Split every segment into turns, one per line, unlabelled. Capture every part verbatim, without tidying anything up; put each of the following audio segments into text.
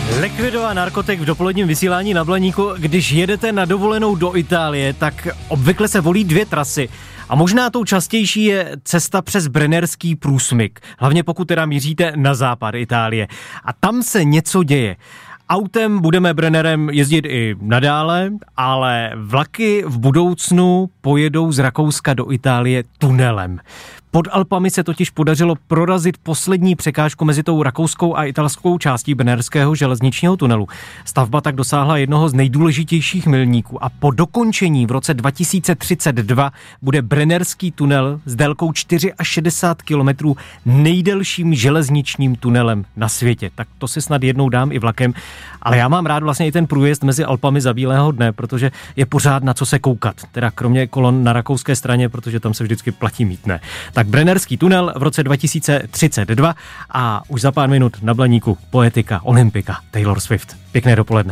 Liquido a Narkotek v dopoledním vysílání na Blaníku. Když jedete na dovolenou do Itálie, tak obvykle se volí dvě trasy. A možná tou častější je cesta přes Brennerský průsmyk. Hlavně pokud teda míříte na západ Itálie. A tam se něco děje. Autem budeme Brennerem jezdit i nadále, ale vlaky v budoucnu pojedou z Rakouska do Itálie tunelem. Pod Alpami se totiž podařilo prorazit poslední překážku mezi tou rakouskou a italskou částí Brennerského železničního tunelu. Stavba tak dosáhla jednoho z nejdůležitějších milníků a po dokončení v roce dva tisíce třicet dva bude Brennerský tunel s délkou šedesát čtyři kilometrů nejdelším železničním tunelem na světě. Tak to si snad jednou dám i vlakem, ale já mám rád vlastně i ten průjezd mezi Alpami za bílého dne, protože je pořád na co se koukat. Teda kromě kolon na rakouské straně, protože tam se vždycky platí mýtné. Tak Brennerský tunel v roce dva tisíce třicet dva a už za pár minut na Blaníku poetika, olympika, Taylor Swift. Pěkné dopoledne.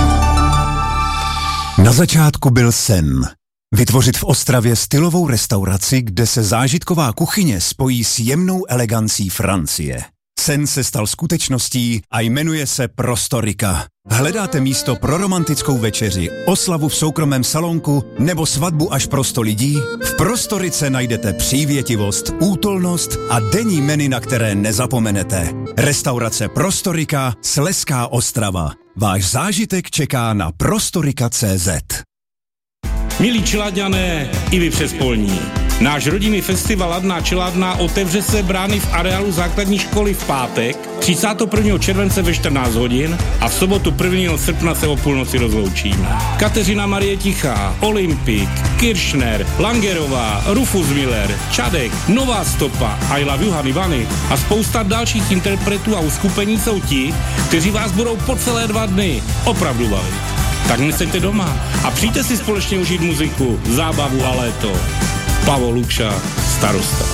Na začátku byl sen. Vytvořit v Ostravě stylovou restauraci, kde se zážitková kuchyně spojí s jemnou elegancí Francie. Sen se stal skutečností a jmenuje se Prostorika. Hledáte místo pro romantickou večeři, oslavu v soukromém salonku nebo svatbu až pro sto lidí? V Prostorice najdete přívětivost, útulnost a denní menu, na které nezapomenete. Restaurace Prostorika, Slezská Ostrava. Váš zážitek čeká na prostorika tečka cé zet.
Milí Čeladňané, i vy přespolní. Náš rodinný festival Ladná Čeladná otevře se brány v areálu základní školy v pátek třicátého prvního července ve čtrnáct hodin a v sobotu prvního srpna se o půlnoci rozloučíme. Kateřina Marie Tichá, Olympik, Kiršner, Langerová, Rufus Miller, Čadek, Nová stopa, I Love You Honey Bunny a spousta dalších interpretů a uskupení jsou ti, kteří vás budou po celé dva dny opravdu bavit. Tak nestaňte doma a přijďte si společně užít muziku, zábavu a léto. Pavol Lukša, starosta.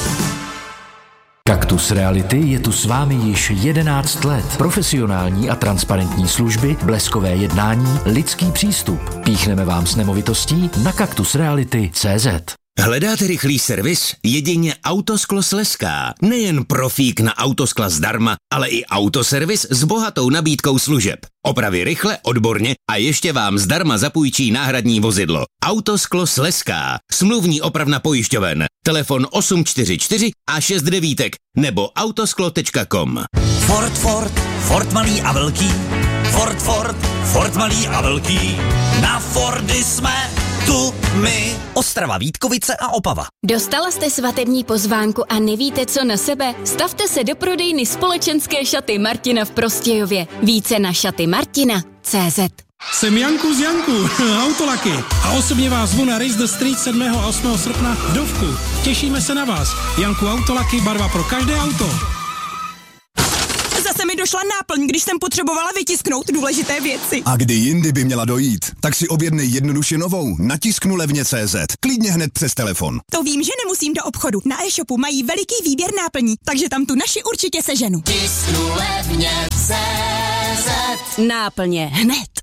Kaktus Reality je tu s vámi již jedenáct let. Profesionální a transparentní služby, bleskové jednání, lidský přístup. Píchneme vám s nemovitostí na kaktus reality tečka cé zet.
Hledáte rychlý servis? Jedině Autosklo Slezská. Nejen profík na autoskla zdarma, ale i autoservis s bohatou nabídkou služeb. Opravy rychle, odborně a ještě vám zdarma zapůjčí náhradní vozidlo. Autosklo Slezská. Smluvní opravna pojišťoven. Telefon osm čtyři čtyři a šest devítek nebo autosklo tečka com.
Ford, Ford, Ford malý a velký. Ford, Ford, Ford malý a velký. Na Fordy jsme tu my. Ostrava, Vítkovice a Opava.
Dostala jste svatební pozvánku a nevíte, co na sebe? Stavte se do prodejny společenské šaty Martina v Prostějově. Více na šaty martina tečka cé zet.
Jsem Janku z Janku, Autolaky. A osobně vás zvu na Race the Street sedmého a osmého srpna v Dovku. Těšíme se na vás. Janku Autolaky, barva pro každé auto.
Zase mi došla náplň, když jsem potřebovala vytisknout důležité věci.
A kdy jindy by měla dojít, tak si objednej jednoduše novou na tisknu levně tečka cé zet. Klidně hned přes telefon.
To vím, že nemusím do obchodu. Na e-shopu mají veliký výběr náplní, takže tam tu naši určitě seženu.
Tisknu levně tečka cé zet.
Náplně hned.